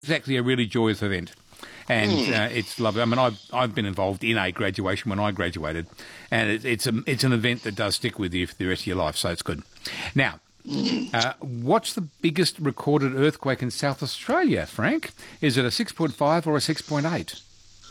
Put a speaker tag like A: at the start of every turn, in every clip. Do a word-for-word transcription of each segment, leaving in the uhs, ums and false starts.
A: It's actually a really joyous event. And mm. uh, it's lovely. I mean, I've I've been involved in a graduation when I graduated, and it, it's a it's an event that does stick with you for the rest of your life. So it's good. Now, uh, what's the biggest recorded earthquake in South Australia, Frank? Is it a six point five or a six point eight?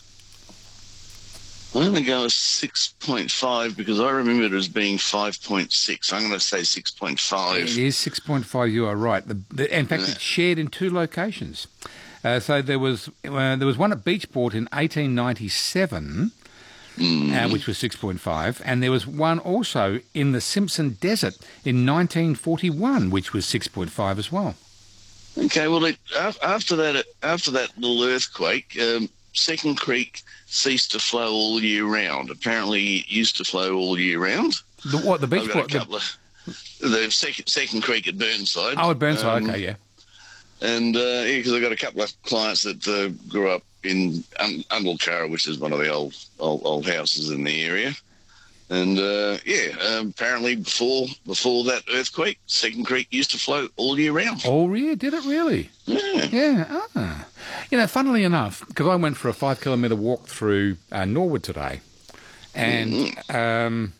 B: I'm going to go with six point five because I remember it as being five point six. I'm going to say six point five.
A: It is six point five. You are right. The, the, in fact, yeah. It's shared in two locations. Uh, so there was uh, there was one at Beachport in eighteen ninety-seven, mm. uh, which was six point five, and there was one also in the Simpson Desert in nineteen forty-one, which was six point five as well.
B: Okay, well, it, after that after that little earthquake, um, Second Creek ceased to flow all year round. Apparently, it used to flow all year round.
A: The what? The Beachport?
B: The, of, the second, second Creek at Burnside.
A: Oh, at Burnside. Um, okay, yeah.
B: And, uh, yeah, because I've got a couple of clients that uh, grew up in Un- Undalcara, which is one of the old, old old houses in the area. And, uh, yeah, um, apparently before before that earthquake, Second Creek used to flow all year round.
A: All year? Did it really?
B: Yeah.
A: Yeah. Ah. You know, funnily enough, because I went for a five-kilometre walk through uh, Norwood today, and mm-hmm. um,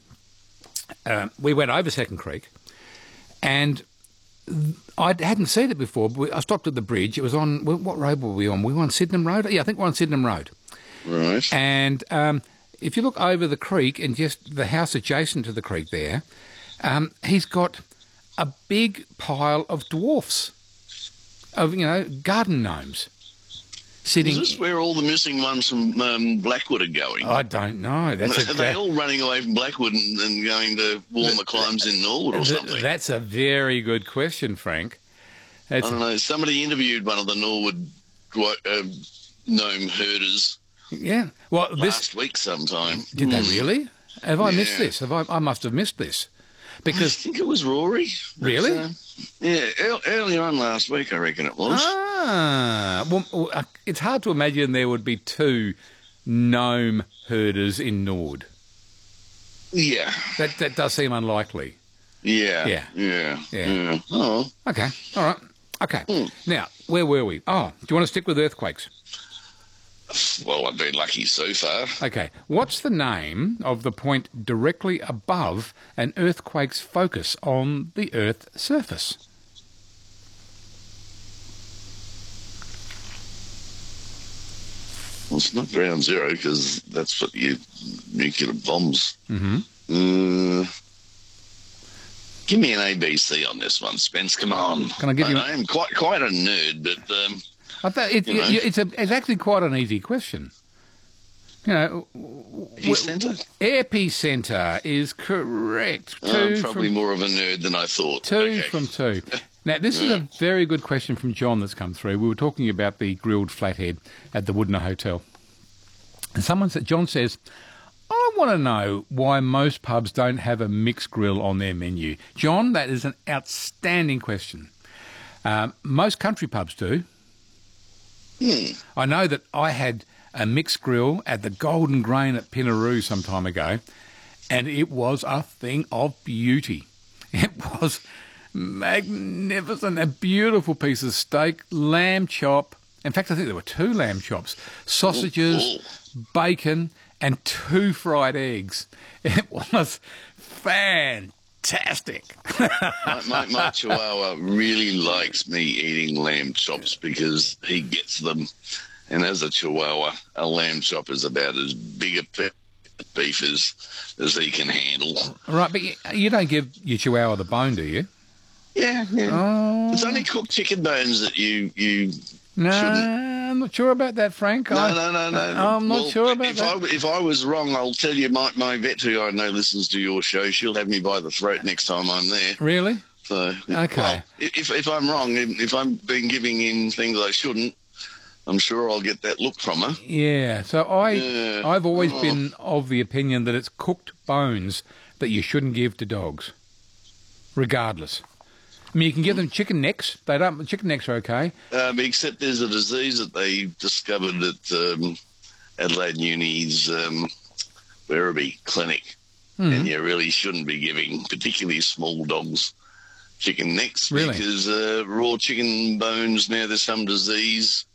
A: uh, we went over Second Creek, and I hadn't seen it before. But I stopped at the bridge. It was on, what road were we on? We were on Sydenham Road? Yeah, I think we're on Sydenham Road.
B: Right.
A: And um, if you look over the creek and just the house adjacent to the creek there, um, he's got a big pile of dwarfs, of, you know, garden gnomes. Sitting.
B: Is this where all the missing ones from um, Blackwood are going?
A: I don't know. That's
B: are
A: a,
B: they all running away from Blackwood and, and going to warmer climes in Norwood or something?
A: That's a very good question, Frank. That's
B: I don't know. Somebody interviewed one of the Norwood uh, gnome herders.
A: Yeah. Well,
B: last
A: this,
B: week sometime.
A: Did mm. they really? Have I
B: yeah.
A: missed this? Have I? I must have missed this. Because
B: I think it was Rory.
A: Really?
B: But, uh, yeah, earlier on last week, I reckon it was.
A: Ah, well, it's hard to imagine there would be two gnome herders in Nord.
B: Yeah.
A: That that does seem unlikely.
B: Yeah.
A: Yeah.
B: Yeah.
A: Yeah.
B: yeah. Oh.
A: Okay. All right. Okay.
B: Mm.
A: Now, where were we? Oh, do you want to stick with earthquakes?
B: Well, I've been lucky so far.
A: Okay. What's the name of the point directly above an earthquake's focus on the Earth's surface?
B: Well, it's not ground zero because that's what you nuclear bombs.
A: Mm-hmm.
B: Uh, give me an A B C on this one, Spence. Come on.
A: Can I give you?
B: I am quite quite a nerd, but um,
A: I thought it, it, it's a it's actually quite an easy question. You know,
B: epicenter.
A: Epicenter is correct.
B: Oh,
A: two
B: I'm probably
A: from,
B: more of a nerd than I thought.
A: Two
B: okay.
A: from two. Now, this is a very good question from John that's come through. We were talking about the grilled flathead at the Woodner Hotel. And someone said, John says, I want to know why most pubs don't have a mixed grill on their menu. John, that is an outstanding question. Um, most country pubs do.
B: Hmm.
A: I know that I had a mixed grill at the Golden Grain at Pinaroo some time ago, and it was a thing of beauty. It was magnificent, a beautiful piece of steak, lamb chop. In fact, I think there were two lamb chops, sausages, bacon, and two fried eggs. It was fantastic.
B: my, my, my Chihuahua really likes me eating lamb chops because he gets them. And as a Chihuahua, a lamb chop is about as big a bit of beef as, as he can handle.
A: Right, but you, you don't give your Chihuahua the bone, do you?
B: Yeah, yeah.
A: Oh.
B: It's only cooked chicken bones that you, you
A: no,
B: shouldn't.
A: I'm not sure about that, Frank.
B: No,
A: I,
B: no, no, no.
A: I'm not
B: well,
A: sure about
B: if
A: that.
B: I, if I was wrong, I'll tell you my, my vet, who I know listens to your show, she'll have me by the throat next time I'm there.
A: Really?
B: So,
A: okay.
B: Well, if, if I'm wrong, if I've been giving in things I shouldn't, I'm sure I'll get that look from her.
A: Yeah, so I,
B: yeah.
A: I've always
B: oh.
A: been of the opinion that it's cooked bones that you shouldn't give to dogs, regardless. I mean, you can give them chicken necks. They don't. Chicken necks are okay.
B: Um, except there's a disease that they discovered at um, Adelaide Uni's um, Werribee Clinic, mm. and you really shouldn't be giving, particularly small dogs, chicken necks
A: really?
B: because uh, raw chicken bones. Now there's some disease